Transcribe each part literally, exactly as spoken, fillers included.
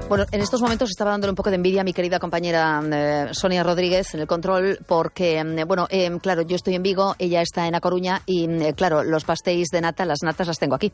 Bueno, en estos momentos estaba dándole un poco de envidia a mi querida compañera eh, Sonia Rodríguez en el control porque, eh, bueno, eh, claro, yo estoy en Vigo, ella está en A Coruña y, eh, claro, los pastéis de nata, las natas las tengo aquí.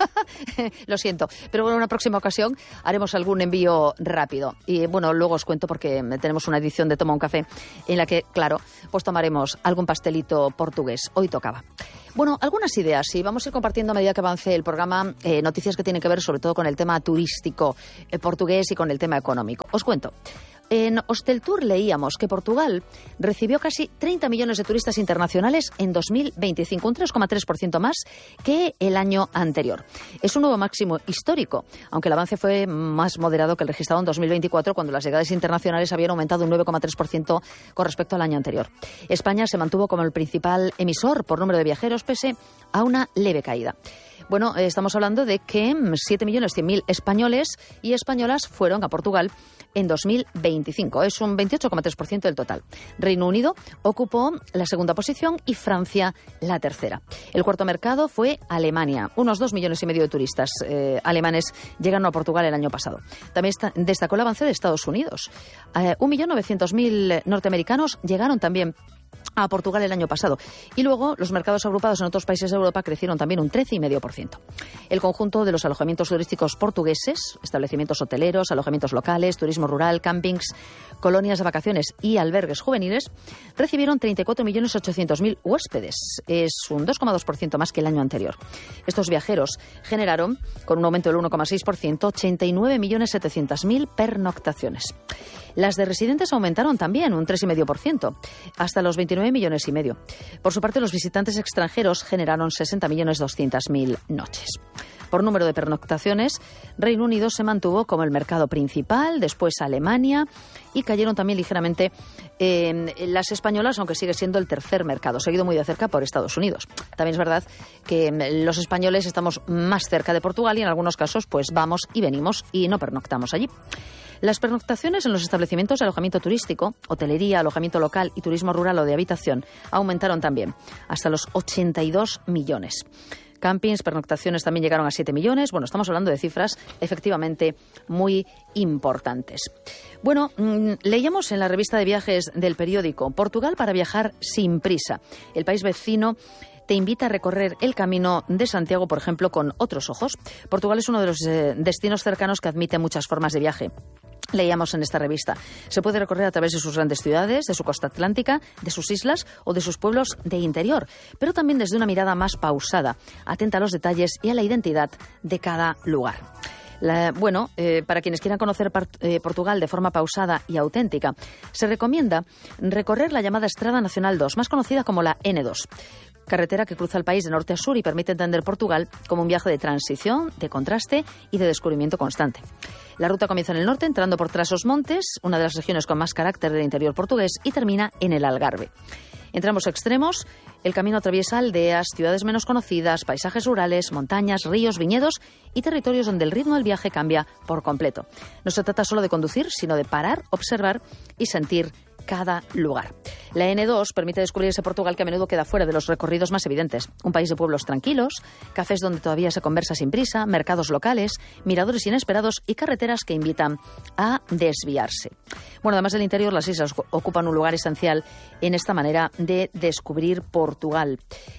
Lo siento, pero bueno, en una próxima ocasión haremos algún envío rápido. Y, bueno, luego os cuento porque tenemos una edición de Toma un Café en la que, claro, pues tomaremos algún pastelito portugués. Hoy tocaba. Bueno, algunas ideas, y vamos a ir compartiendo a medida que avance el programa eh, noticias que tienen que ver sobre todo con el tema turístico eh, portugués y con el tema económico. Os cuento. En Hosteltour leíamos que Portugal recibió casi treinta millones de turistas internacionales en dos mil veinticinco, un tres coma tres por ciento más que el año anterior. Es un nuevo máximo histórico, aunque el avance fue más moderado que el registrado en dos mil veinticuatro, cuando las llegadas internacionales habían aumentado un nueve coma tres por ciento con respecto al año anterior. España se mantuvo como el principal emisor por número de viajeros, pese a una leve caída. Bueno, estamos hablando de que siete millones cien mil españoles y españolas fueron a Portugal en dos mil veinticinco. Es un veintiocho coma tres por ciento del total. Reino Unido ocupó la segunda posición y Francia la tercera. El cuarto mercado fue Alemania. Unos dos millones y medio de turistas eh, alemanes llegaron a Portugal el año pasado. También está, destacó el avance de Estados Unidos. Eh, un millón novecientos mil norteamericanos llegaron también a Portugal el año pasado. Y luego los mercados agrupados en otros países de Europa crecieron también un trece coma cinco por ciento. El conjunto de los alojamientos turísticos portugueses, establecimientos hoteleros, alojamientos locales, turismo rural, campings, colonias de vacaciones y albergues juveniles, recibieron treinta y cuatro millones ochocientos mil huéspedes. Es un dos coma dos por ciento más que el año anterior. Estos viajeros generaron, con un aumento del uno coma seis por ciento, ochenta y nueve millones setecientos mil pernoctaciones. Las de residentes aumentaron también un tres coma cinco por ciento, hasta los veintinueve millones y medio. Por su parte, los visitantes extranjeros generaron sesenta millones doscientos mil noches. Por número de pernoctaciones, Reino Unido se mantuvo como el mercado principal, después Alemania, y cayeron también ligeramente eh, las españolas, aunque sigue siendo el tercer mercado, seguido muy de cerca por Estados Unidos. También es verdad que los españoles estamos más cerca de Portugal y en algunos casos pues vamos y venimos y no pernoctamos allí. Las pernoctaciones en los establecimientos de alojamiento turístico, hotelería, alojamiento local y turismo rural o de habitación aumentaron también hasta los ochenta y dos millones. Campings, pernoctaciones también llegaron a siete millones. Bueno, estamos hablando de cifras efectivamente muy importantes. Bueno, mmm, leíamos en la revista de viajes del periódico Portugal para viajar sin prisa. El país vecino te invita a recorrer el camino de Santiago, por ejemplo, con otros ojos. Portugal es uno de los eh, destinos cercanos que admite muchas formas de viaje. Leíamos en esta revista. Se puede recorrer a través de sus grandes ciudades, de su costa atlántica, de sus islas o de sus pueblos de interior, pero también desde una mirada más pausada, atenta a los detalles y a la identidad de cada lugar. La, bueno, eh, para quienes quieran conocer part, eh, Portugal de forma pausada y auténtica, se recomienda recorrer la llamada Estrada Nacional dos, más conocida como la ene dos. Carretera que cruza el país de norte a sur y permite entender Portugal como un viaje de transición, de contraste y de descubrimiento constante. La ruta comienza en el norte, entrando por Trás-os-Montes, una de las regiones con más carácter del interior portugués, y termina en el Algarve. Entre ambos extremos, el camino atraviesa aldeas, ciudades menos conocidas, paisajes rurales, montañas, ríos, viñedos y territorios donde el ritmo del viaje cambia por completo. No se trata solo de conducir, sino de parar, observar y sentir cada lugar. La ene dos permite descubrir ese Portugal que a menudo queda fuera de los recorridos más evidentes. Un país de pueblos tranquilos, cafés donde todavía se conversa sin prisa, mercados locales, miradores inesperados y carreteras que invitan a desviarse. Bueno, además del interior, las islas ocupan un lugar esencial en esta manera de descubrir Portugal.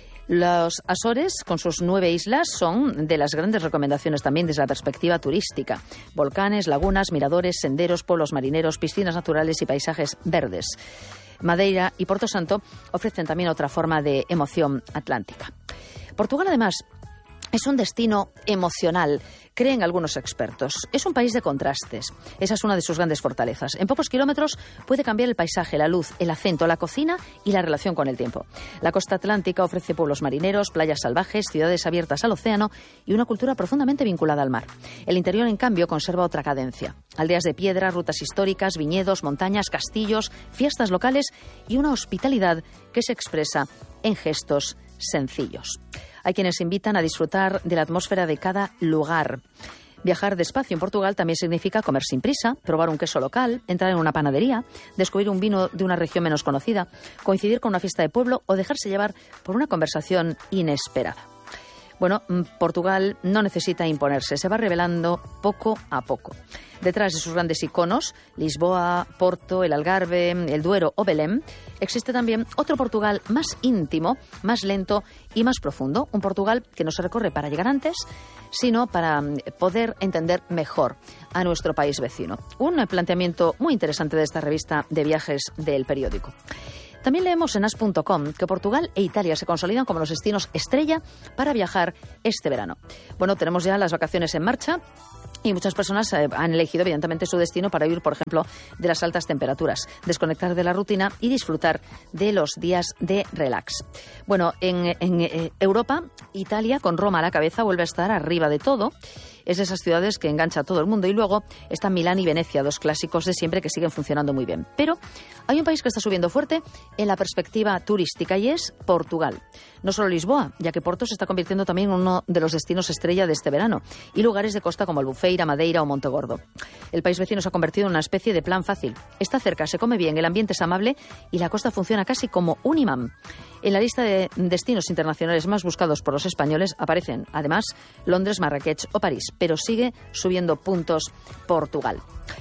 Los Azores, con sus nueve islas, son de las grandes recomendaciones también desde la perspectiva turística. Volcanes, lagunas, miradores, senderos, pueblos marineros, piscinas naturales y paisajes verdes. Madeira y Porto Santo ofrecen también otra forma de emoción atlántica. Portugal, además, es un destino emocional, creen algunos expertos. Es un país de contrastes. Esa es una de sus grandes fortalezas. En pocos kilómetros puede cambiar el paisaje, la luz, el acento, la cocina y la relación con el tiempo. La costa atlántica ofrece pueblos marineros, playas salvajes, ciudades abiertas al océano y una cultura profundamente vinculada al mar. El interior, en cambio, conserva otra cadencia. Aldeas de piedra, rutas históricas, viñedos, montañas, castillos, fiestas locales y una hospitalidad que se expresa en gestos sencillos. Hay quienes invitan a disfrutar de la atmósfera de cada lugar. Viajar despacio en Portugal también significa comer sin prisa, probar un queso local, entrar en una panadería, descubrir un vino de una región menos conocida, coincidir con una fiesta de pueblo o dejarse llevar por una conversación inesperada. Bueno, Portugal no necesita imponerse, se va revelando poco a poco. Detrás de sus grandes iconos, Lisboa, Porto, el Algarve, el Duero o Belém, existe también otro Portugal más íntimo, más lento y más profundo. Un Portugal que no se recorre para llegar antes, sino para poder entender mejor a nuestro país vecino. Un planteamiento muy interesante de esta revista de viajes del periódico. También leemos en as punto com que Portugal e Italia se consolidan como los destinos estrella para viajar este verano. Bueno, tenemos ya las vacaciones en marcha y muchas personas eh, han elegido evidentemente su destino para huir, por ejemplo, de las altas temperaturas, desconectar de la rutina y disfrutar de los días de relax. Bueno, en, en eh, Europa, Italia, con Roma a la cabeza, vuelve a estar arriba de todo. Es de esas ciudades que engancha a todo el mundo. Y luego están Milán y Venecia, dos clásicos de siempre que siguen funcionando muy bien. Pero hay un país que está subiendo fuerte en la perspectiva turística y es Portugal. No solo Lisboa, ya que Porto se está convirtiendo también en uno de los destinos estrella de este verano, y lugares de costa como Albufeira, Madeira o Montegordo. El país vecino se ha convertido en una especie de plan fácil. Está cerca, se come bien, el ambiente es amable y la costa funciona casi como un imán. En la lista de destinos internacionales más buscados por los españoles aparecen, además, Londres, Marrakech o París, pero sigue subiendo puntos Portugal.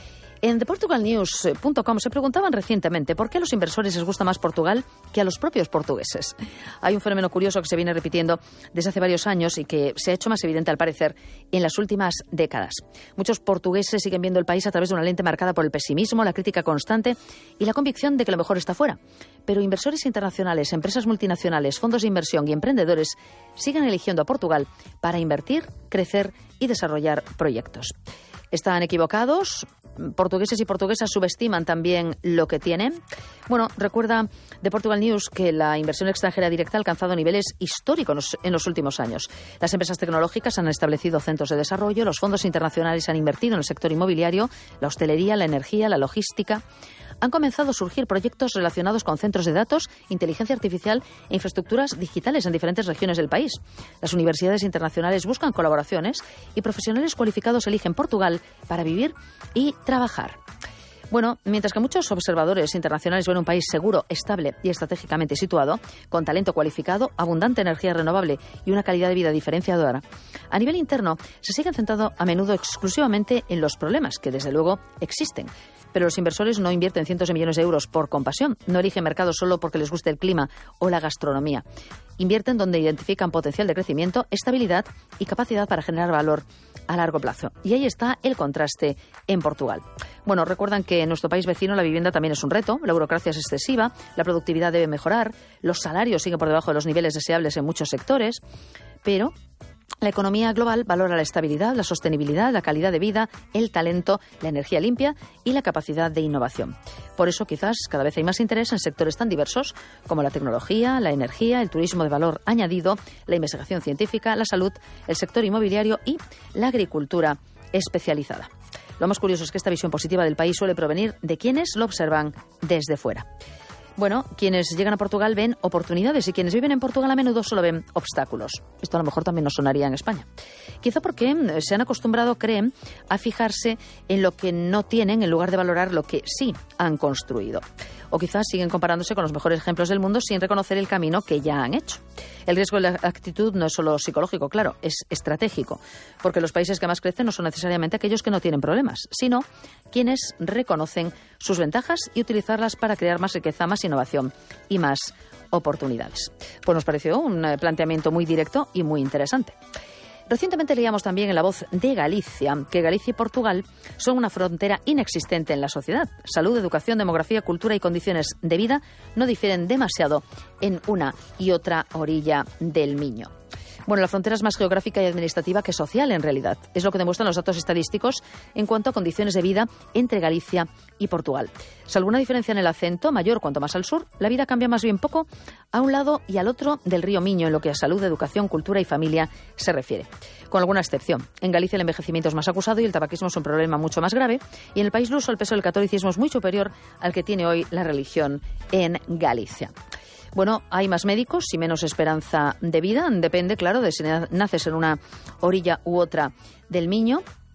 En the portugal news punto com se preguntaban recientemente por qué a los inversores les gusta más Portugal que a los propios portugueses. Hay un fenómeno curioso que se viene repitiendo desde hace varios años y que se ha hecho más evidente, al parecer, en las últimas décadas. Muchos portugueses siguen viendo el país a través de una lente marcada por el pesimismo, la crítica constante y la convicción de que lo mejor está fuera. Pero inversores internacionales, empresas multinacionales, fondos de inversión y emprendedores siguen eligiendo a Portugal para invertir, crecer y desarrollar proyectos. ¿Están equivocados? ¿Portugueses y portuguesas subestiman también lo que tienen? Bueno, recuerda The Portugal News que la inversión extranjera directa ha alcanzado niveles históricos en los últimos años. Las empresas tecnológicas han establecido centros de desarrollo, los fondos internacionales han invertido en el sector inmobiliario, la hostelería, la energía, la logística. Han comenzado a surgir proyectos relacionados con centros de datos, inteligencia artificial e infraestructuras digitales en diferentes regiones del país. Las universidades internacionales buscan colaboraciones y profesionales cualificados eligen Portugal para vivir y trabajar. Bueno, mientras que muchos observadores internacionales ven un país seguro, estable y estratégicamente situado, con talento cualificado, abundante energía renovable y una calidad de vida diferenciadora, a nivel interno se siguen centrando a menudo exclusivamente en los problemas, que desde luego existen. Pero los inversores no invierten cientos de millones de euros por compasión, no eligen mercados solo porque les guste el clima o la gastronomía. Invierten donde identifican potencial de crecimiento, estabilidad y capacidad para generar valor a largo plazo. Y ahí está el contraste en Portugal. Bueno, recuerdan que en nuestro país vecino la vivienda también es un reto, la burocracia es excesiva, la productividad debe mejorar, los salarios siguen por debajo de los niveles deseables en muchos sectores, pero la economía global valora la estabilidad, la sostenibilidad, la calidad de vida, el talento, la energía limpia y la capacidad de innovación. Por eso quizás cada vez hay más interés en sectores tan diversos como la tecnología, la energía, el turismo de valor añadido, la investigación científica, la salud, el sector inmobiliario y la agricultura especializada. Lo más curioso es que esta visión positiva del país suele provenir de quienes lo observan desde fuera. Bueno, quienes llegan a Portugal ven oportunidades y quienes viven en Portugal a menudo solo ven obstáculos. Esto a lo mejor también nos sonaría en España. Quizá porque se han acostumbrado, creen, a fijarse en lo que no tienen en lugar de valorar lo que sí han construido. O quizás siguen comparándose con los mejores ejemplos del mundo sin reconocer el camino que ya han hecho. El riesgo de la actitud no es solo psicológico, claro, es estratégico, porque los países que más crecen no son necesariamente aquellos que no tienen problemas, sino quienes reconocen sus ventajas y utilizarlas para crear más riqueza, más innovación y más oportunidades. Pues nos pareció un planteamiento muy directo y muy interesante. Recientemente leíamos también en La Voz de Galicia que Galicia y Portugal son una frontera inexistente en la sociedad. Salud, educación, demografía, cultura y condiciones de vida no difieren demasiado en una y otra orilla del Miño. Bueno, la frontera es más geográfica y administrativa que social, en realidad. Es lo que demuestran los datos estadísticos en cuanto a condiciones de vida entre Galicia y Portugal. Salvo una diferencia en el acento, mayor cuanto más al sur, la vida cambia más bien poco a un lado y al otro del río Miño en lo que a salud, educación, cultura y familia se refiere. Con alguna excepción. En Galicia el envejecimiento es más acusado y el tabaquismo es un problema mucho más grave. Y en el país luso el peso del catolicismo es muy superior al que tiene hoy la religión en Galicia. Bueno, hay más médicos y menos esperanza de vida. Depende, claro, de si naces en una orilla u otra del Miño.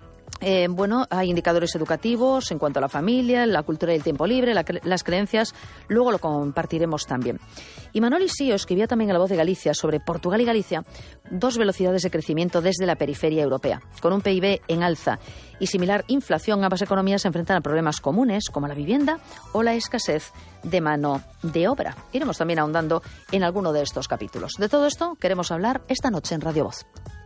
eh, bueno, hay indicadores educativos en cuanto a la familia, la cultura y el tiempo libre, la, las creencias. Luego lo compartiremos también. Y Manoli Sío escribía también en La Voz de Galicia sobre Portugal y Galicia, dos velocidades de crecimiento desde la periferia europea, con un P I B en alza y similar inflación. Ambas economías se enfrentan a problemas comunes como la vivienda o la escasez de mano de obra. Iremos también ahondando en alguno de estos capítulos. De todo esto queremos hablar esta noche en Radio Voz.